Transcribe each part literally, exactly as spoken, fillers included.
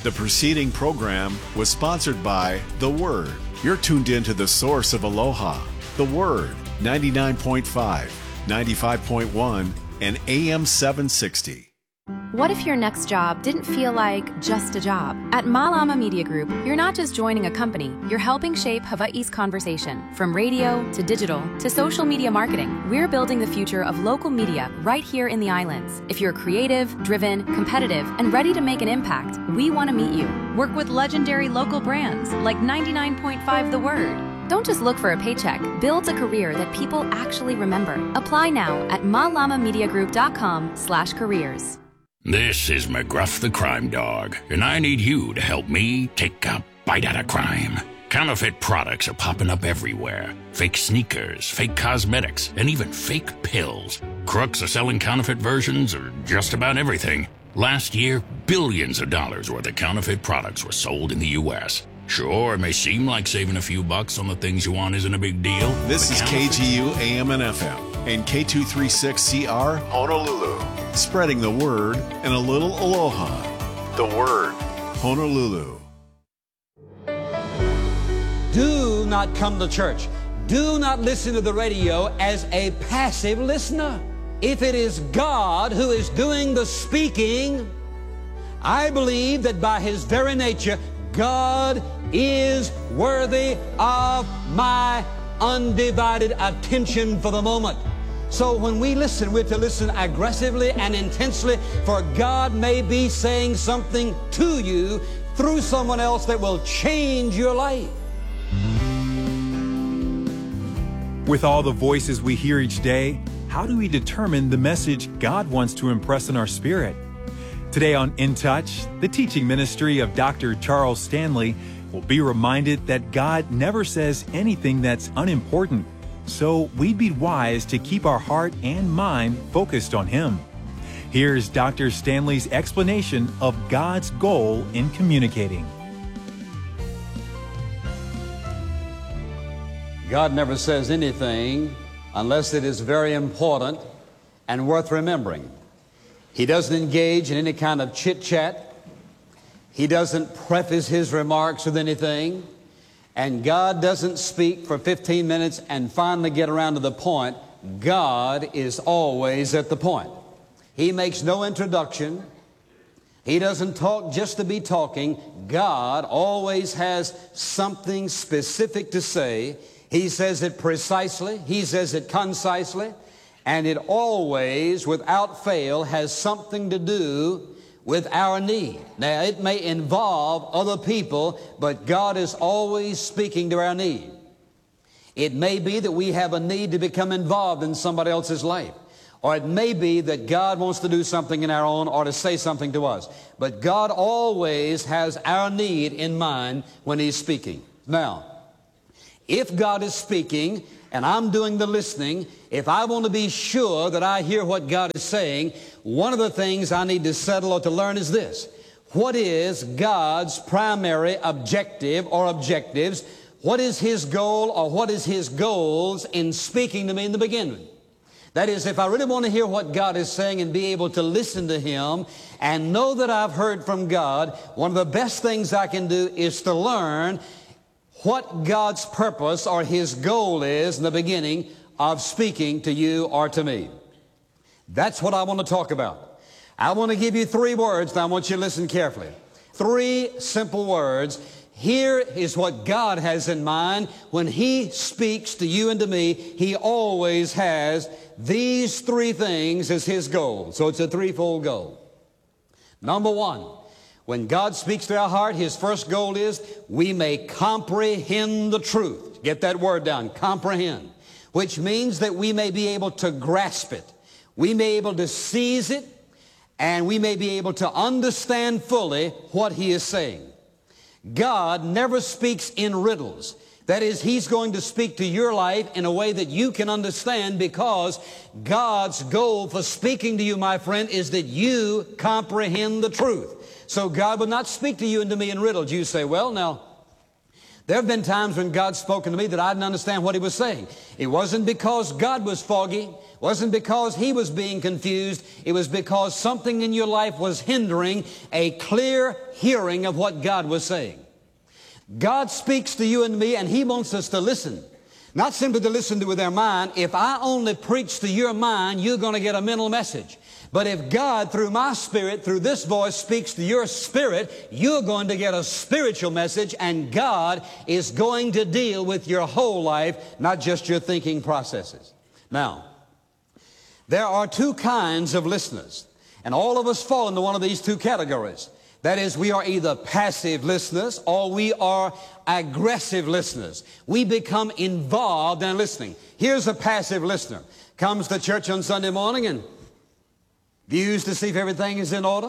The preceding program was sponsored by The Word. You're tuned in to the source of aloha, The Word, ninety-nine point five, ninety-five point one, and A M seven sixty. What if your next job didn't feel like just a job? At Malama Media Group, you're not just joining a company, you're helping shape Hawaii's conversation. From radio to digital to social media marketing, we're building the future of local media right here in the islands. If you're creative, driven, competitive, and ready to make an impact, we want to meet you. Work with legendary local brands like ninety-nine point five The Word. Don't just look for a paycheck. Build a career that people actually remember. Apply now at malamamediagroup.com slash careers. This is McGruff the Crime Dog, and I need you to help me take a bite out of crime. Counterfeit products are popping up everywhere. Fake sneakers, fake cosmetics, and even fake pills. Crooks are selling counterfeit versions of just about everything. Last year, billions of dollars worth of counterfeit products were sold in the U S Sure, it may seem like saving a few bucks on the things you want isn't a big deal. This is K G U A M and F M and K two thirty-six C R Honolulu. Spreading the word and a little aloha. The Word, Honolulu. Do not come to church. Do not listen to the radio as a passive listener. If it is God who is doing the speaking, I believe that by His very nature, God is worthy of my undivided attention for the moment. So when we listen, we're to listen aggressively and intensely, for God may be saying something to you through someone else that will change your life. With all the voices we hear each day, how do we determine the message God wants to impress in our spirit? Today on In Touch, the teaching ministry of Doctor Charles Stanley will be reminded that God never says anything that's unimportant. So we'd be wise to keep our heart and mind focused on Him. Here's Doctor Stanley's explanation of God's goal in communicating. God never says anything unless it is very important and worth remembering. He doesn't engage in any kind of chit-chat. He doesn't preface His remarks with anything. And God doesn't speak for fifteen minutes and finally get around to the point. God is always at the point. He makes no introduction. He doesn't talk just to be talking. God always has something specific to say. He says it precisely. He says it concisely. And it always, without fail, has something to do with our need. Now, it may involve other people, but God is always speaking to our need. It may be that we have a need to become involved in somebody else's life. Or it may be that God wants to do something in our own or to say something to us. But God always has our need in mind when He's speaking. Now, if God is speaking and I'm doing the listening, if I want to be sure that I hear what God is saying, one of the things I need to settle or to learn is this. What is God's primary objective or objectives? What is His goal or what is His goals in speaking to me in the beginning? That is, if I really want to hear what God is saying and be able to listen to Him and know that I've heard from God, one of the best things I can do is to learn what God's purpose or His goal is in the beginning of speaking to you or to me. That's what I want to talk about. I want to give you three words, and I want you to listen carefully. Three simple words. Here is what God has in mind. When He speaks to you and to me, He always has these three things as His goal. So it's a threefold goal. Number one, when God speaks to our heart, His first goal is we may comprehend the truth. Get that word down, comprehend, which means that we may be able to grasp it. We may be able to seize it, and we may be able to understand fully what He is saying. God never speaks in riddles. That is, He's going to speak to your life in a way that you can understand, because God's goal for speaking to you, my friend, is that you comprehend the truth. So God will not speak to you and to me in riddles. You say, well, now, There have been times when God's spoken to me that I didn't understand what He was saying. It wasn't because God was foggy. It wasn't because He was being confused. It was because something in your life was hindering a clear hearing of what God was saying. God speaks to you and me, and He wants us to listen. Not simply to listen to with their mind. If I only preach to your mind, you're going to get a mental message. But if God, through my spirit, through this voice, speaks to your spirit, you're going to get a spiritual message, and God is going to deal with your whole life, not just your thinking processes. Now, there are two kinds of listeners, and all of us fall into one of these two categories. That is, we are either passive listeners or we are aggressive listeners. We become involved in listening. Here's a passive listener. Comes to church on Sunday morning and views to see if everything is in order,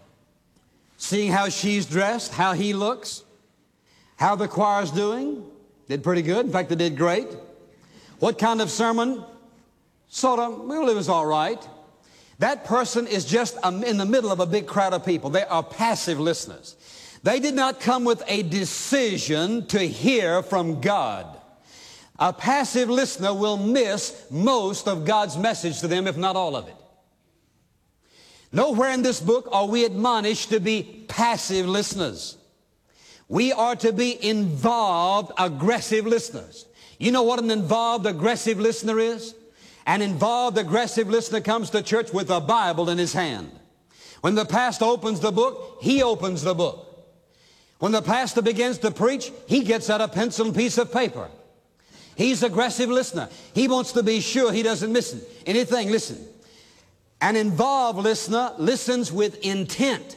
seeing how she's dressed, how he looks, how the choir's doing. Did pretty good. In fact, they did great. What kind of sermon? Sort of, well, it was all right. That person is just um, in the middle of a big crowd of people. They are passive listeners. They did not come with a decision to hear from God. A passive listener will miss most of God's message to them, if not all of it. Nowhere in this book are we admonished to be passive listeners. We are to be involved, aggressive listeners. You know what an involved, aggressive listener is? An involved, aggressive listener comes to church with a Bible in his hand. When the pastor opens the book, he opens the book. When the pastor begins to preach, he gets out a pencil and piece of paper. He's an aggressive listener. He wants to be sure he doesn't miss anything. Listen. An involved listener listens with intent,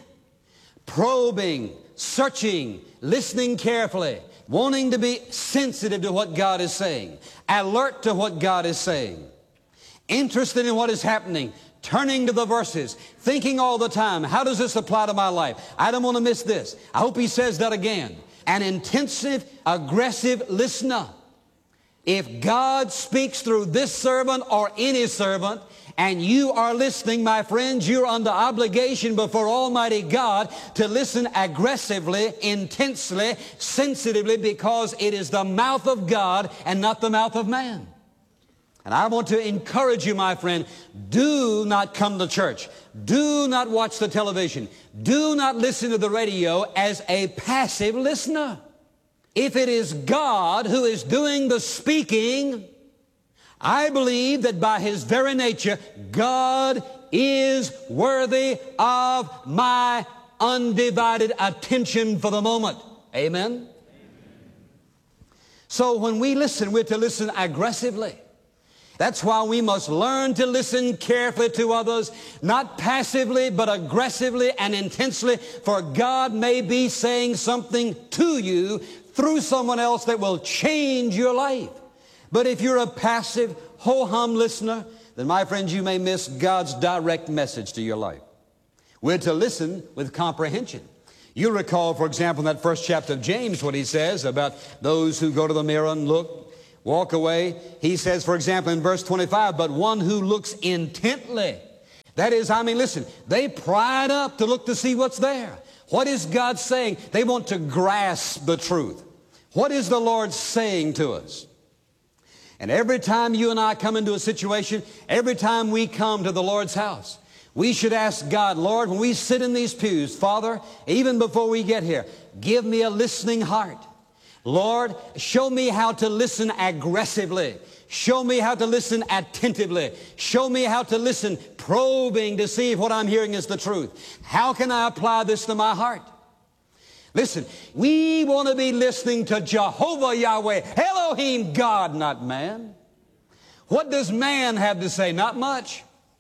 probing, searching, listening carefully, wanting to be sensitive to what God is saying, alert to what God is saying, interested in what is happening, turning to the verses, thinking all the time, how does this apply to my life? I don't want to miss this. I hope he says that again. An intensive, aggressive listener. If God speaks through this servant or any servant, and you are listening, my friends, you're under obligation before Almighty God to listen aggressively, intensely, sensitively, because it is the mouth of God and not the mouth of man. And I want to encourage you, my friend, do not come to church. Do not watch the television. Do not listen to the radio as a passive listener. If it is God who is doing the speaking, I believe that by His very nature, God is worthy of my undivided attention for the moment. Amen? Amen. So when we listen, we're to listen aggressively. That's why we must learn to listen carefully to others, not passively, but aggressively and intensely, for God may be saying something to you through someone else that will change your life. But if you're a passive, ho-hum listener, then my friends, you may miss God's direct message to your life. We're to listen with comprehension. You recall, for example, in that first chapter of James, what he says about those who go to the mirror and look, walk away. He says, for example, in verse twenty-five, but one who looks intently. That is, I mean, listen, they pride up to look to see what's there. What is God saying? They want to grasp the truth. What is the Lord saying to us? And every time you and I come into a situation, every time we come to the Lord's house, we should ask God, Lord, when we sit in these pews, Father, even before we get here, give me a listening heart. Lord, show me how to listen aggressively. Show me how to listen attentively. Show me how to listen probing to see if what I'm hearing is the truth. How can I apply this to my heart? Listen, we want to be listening to Jehovah Yahweh, Elohim, God, not man. What does man have to say? Not much.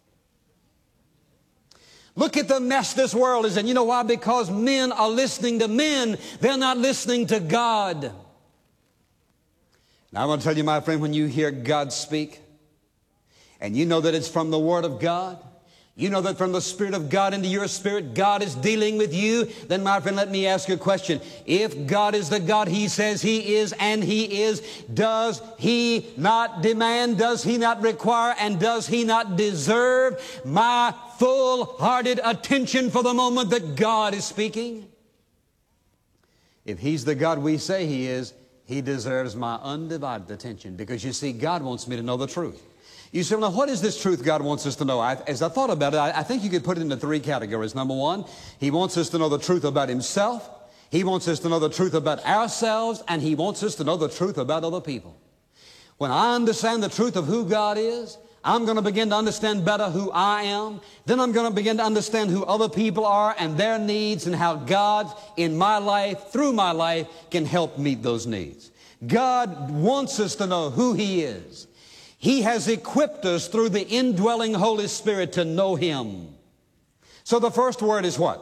Look at the mess this world is in. You know why? Because men are listening to men. They're not listening to God. Now I want to tell you, my friend, when you hear God speak, and you know that it's from the Word of God, you know that from the Spirit of God into your spirit, God is dealing with you, then my friend, let me ask you a question. If God is the God He says He is, and He is, does He not demand, does He not require, and does He not deserve my full-hearted attention for the moment that God is speaking? If He's the God we say He is, he deserves my undivided attention, because you see, God wants me to know the truth. You say, well, now, what is this truth God wants us to know? I, as I thought about it, I, I think you could put it into three categories. Number one, he wants us to know the truth about himself. He wants us to know the truth about ourselves, and he wants us to know the truth about other people. When I understand the truth of who God is, I'm going to begin to understand better who I am. Then I'm going to begin to understand who other people are and their needs, and how God in my life, through my life, can help meet those needs. God wants us to know who he is. He has equipped us through the indwelling Holy Spirit to know him. So the first word is what?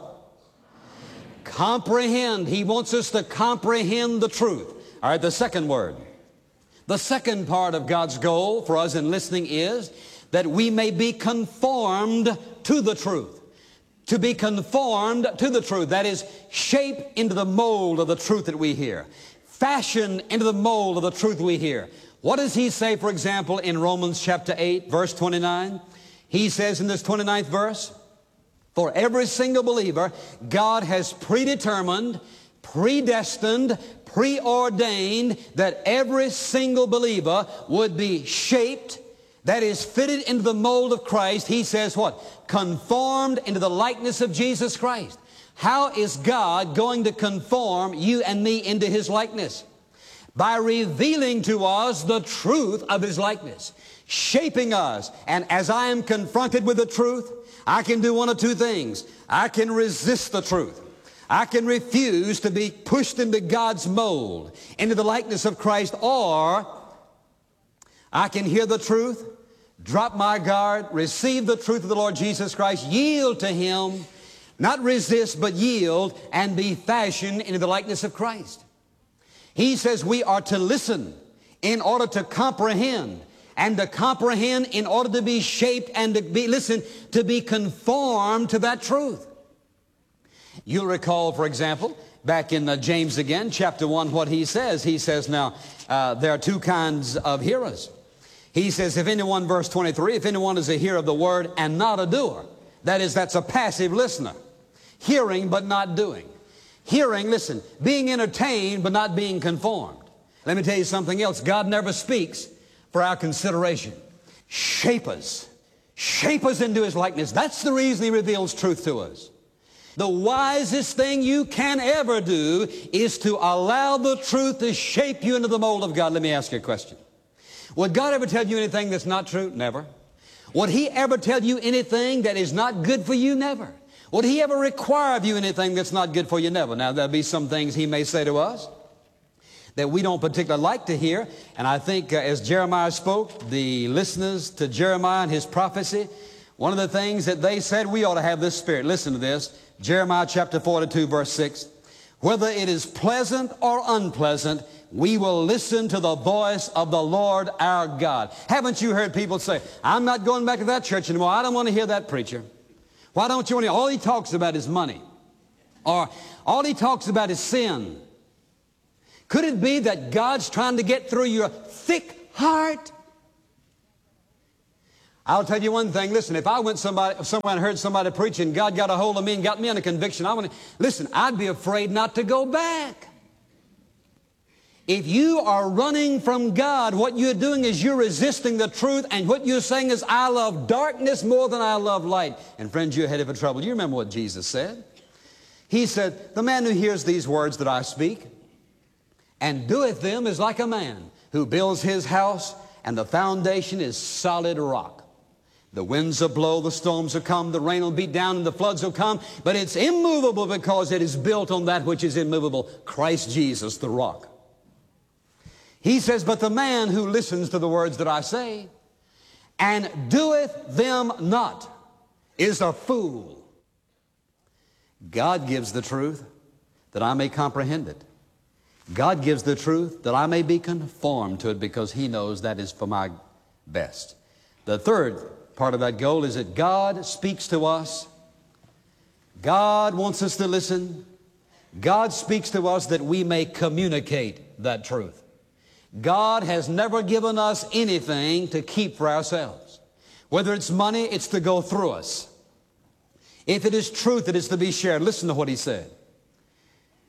Comprehend. He wants us to comprehend the truth. All right, the second word. The second part of God's goal for us in listening is that we may be conformed to the truth. To be conformed to the truth. That is, shaped into the mold of the truth that we hear. Fashioned into the mold of the truth we hear. What does he say, for example, in Romans chapter eight, verse twenty-nine? He says in this twenty-ninth verse, for every single believer, God has predetermined, predestined, preordained that every single believer would be shaped, that is fitted into the mold of Christ. He says what? Conformed into the likeness of Jesus Christ. How is God going to conform you and me into his likeness? By revealing to us the truth of his likeness, shaping us. And as I am confronted with the truth, I can do one of two things. I can resist the truth. I can refuse to be pushed into God's mold, into the likeness of Christ, or I can hear the truth, drop my guard, receive the truth of the Lord Jesus Christ, yield to him, not resist, but yield, and be fashioned into the likeness of Christ. He says we are to listen in order to comprehend, and to comprehend in order to be shaped, and to be, listen, to be conformed to that truth. You'll recall, for example, back in uh, James again, chapter one, what he says. He says, now, uh, there are two kinds of hearers. He says, if anyone, verse twenty-three, if anyone is a hearer of the word and not a doer, that is, that's a passive listener. Hearing but not doing. Hearing, listen, being entertained but not being conformed. Let me tell you something else. God never speaks for our consideration. Shape us. Shape us into his likeness. That's the reason he reveals truth to us. The wisest thing you can ever do is to allow the truth to shape you into the mold of God. Let me ask you a question. Would God ever tell you anything that's not true? Never. Would he ever tell you anything that is not good for you? Never. Would he ever require of you anything that's not good for you? Never. Now, there'll be some things he may say to us that we don't particularly like to hear. And I think uh, as Jeremiah spoke, the listeners to Jeremiah and his prophecy, one of the things that they said, we ought to have this spirit. Listen to this. Jeremiah chapter forty-two, verse six. Whether it is pleasant or unpleasant, we will listen to the voice of the Lord our God. Haven't you heard people say, I'm not going back to that church anymore. I don't want to hear that preacher. Why don't you want to hear? All he talks about is money. Or all he talks about is sin. Could it be that God's trying to get through your thick heart? I'll tell you one thing. Listen, if I went somebody, somewhere and heard somebody preaching, God got a hold of me and got me under conviction, I want to, listen, I'd be afraid not to go back. If you are running from God, what you're doing is you're resisting the truth, and what you're saying is, I love darkness more than I love light. And friends, you're headed for trouble. You remember what Jesus said? He said, the man who hears these words that I speak and doeth them is like a man who builds his house, and the foundation is solid rock. The winds will blow, the storms will come, the rain will beat down, and the floods will come, but it's immovable because it is built on that which is immovable, Christ Jesus, the rock. He says, but the man who listens to the words that I say and doeth them not is a fool. God gives the truth that I may comprehend it. God gives the truth that I may be conformed to it, because he knows that is for my best. The third part of that goal is that God speaks to us. God wants us to listen. God speaks to us that we may communicate that truth. God has never given us anything to keep for ourselves. Whether it's money, it's to go through us. If it is truth, it is to be shared. Listen to what he said.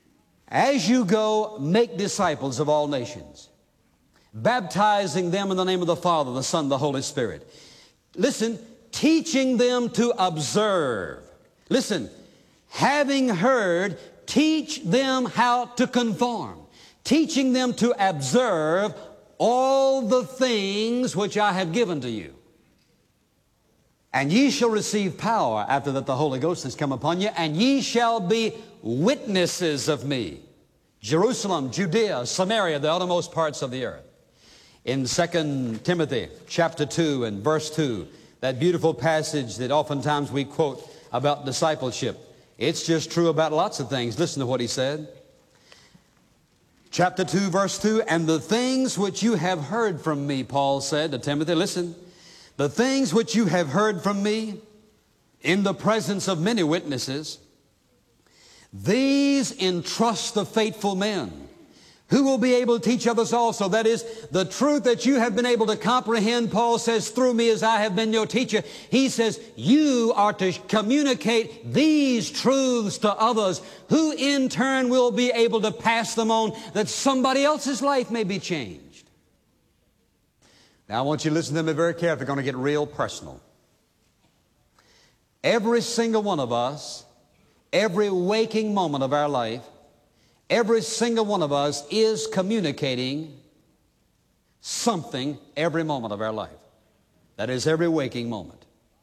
As you go, make disciples of all nations, baptizing them in the name of the Father, the Son, the Holy Spirit. Listen, teaching them to observe. Listen, having heard, teach them how to conform. Teaching them to observe all the things which I have given to you. And ye shall receive power after that the Holy Ghost has come upon you, and ye shall be witnesses of me. Jerusalem, Judea, Samaria, the uttermost parts of the earth. In Second Timothy chapter two and verse two, that beautiful passage that oftentimes we quote about discipleship, it's just true about lots of things. Listen to what he said. Chapter two, verse two, and the things which you have heard from me, Paul said to Timothy, listen, the things which you have heard from me in the presence of many witnesses, these entrust the faithful men who will be able to teach others also. That is, the truth that you have been able to comprehend, Paul says, through me as I have been your teacher. He says, you are to communicate these truths to others who in turn will be able to pass them on that somebody else's life may be changed. Now I want you to listen to me very carefully. We're going to get real personal. Every single one of us, every waking moment of our life, every single one of us is communicating something every moment of our life. That is, every waking moment.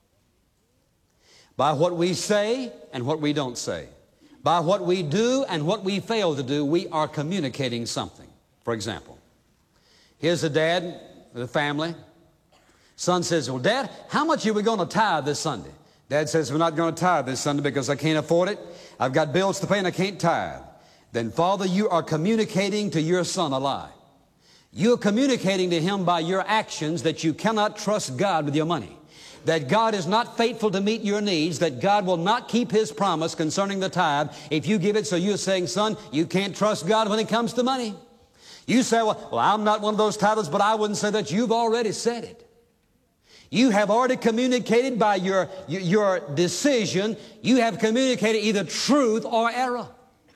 By what we say and what we don't say. By what we do and what we fail to do, we are communicating something. For example, here's a dad with a family. Son says, well, Dad, how much are we going to tithe this Sunday? Dad says, we're not going to tithe this Sunday because I can't afford it. I've got bills to pay and I can't tithe. Then, Father, you are communicating to your son a lie. You're communicating to him by your actions that you cannot trust God with your money, that God is not faithful to meet your needs, that God will not keep His promise concerning the tithe if you give it. So you're saying, son, you can't trust God when it comes to money. You say, well, well, I'm not one of those tithers, but I wouldn't say that. You've already said it. You have already communicated by your, your decision. You have communicated either truth or error.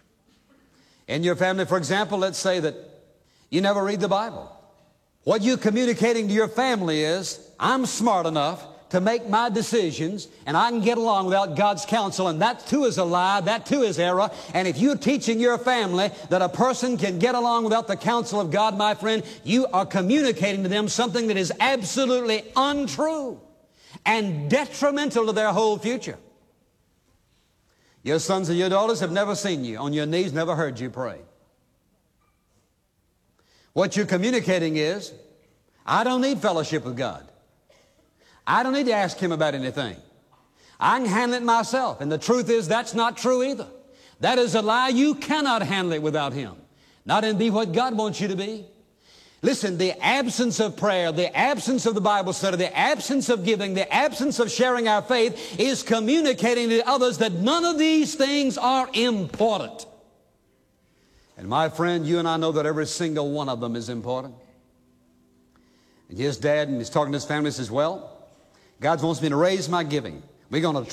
In your family, for example, let's say that you never read the Bible. What you're communicating to your family is, I'm smart enough to make my decisions, and I can get along without God's counsel, and that too is a lie, that too is error. And if you're teaching your family that a person can get along without the counsel of God, my friend, you are communicating to them something that is absolutely untrue and detrimental to their whole future. Your sons and your daughters have never seen you on your knees, never heard you pray. What you're communicating is, I don't need fellowship with God. I don't need to ask Him about anything. I can handle it myself. And the truth is, that's not true either. That is a lie. You cannot handle it without Him. Not and be what God wants you to be. Listen, the absence of prayer, the absence of the Bible study, the absence of giving, the absence of sharing our faith is communicating to others that none of these things are important. And my friend, you and I know that every single one of them is important. And his dad, and he's talking to his family, says, well, God wants me to raise my giving. We're going to